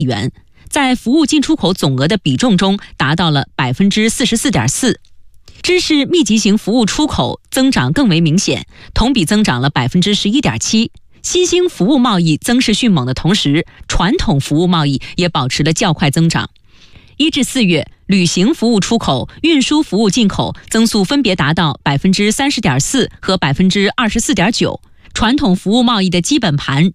亿元，在服务进出口总额的比重中达到了 44.4%。知识密集型服务出口增长更为明显，同比增长了 11.7%。新兴服务贸易增势迅猛的同时，传统服务贸易也保持了较快增长。1至4月，旅行服务出口、运输服务进口增速分别达到 30.4% 和 24.9%。传统服务贸易的基本盘